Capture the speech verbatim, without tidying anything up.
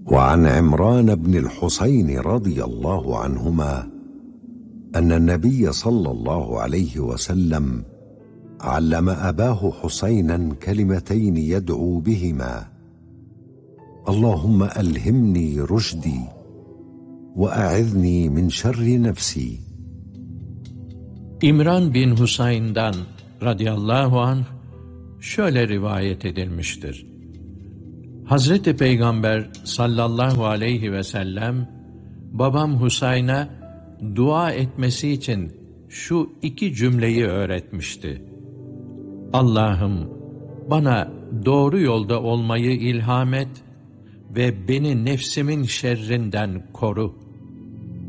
وعن عمران بن الحسين رضي الله عنهما أن النبي صلى الله عليه وسلم علم أباه حسينا كلمتين يدعو بهما: اللهم ألهمني رشدي وأعذني من شر نفسي. İmran bin Husayn'dan radıyallahu anh şöyle rivayet edilmiştir. Hazreti Peygamber sallallahu aleyhi ve sellem babam Husayn'a dua etmesi için şu iki cümleyi öğretmişti: Allah'ım bana doğru yolda olmayı ilham et ve beni nefsimin şerrinden koru.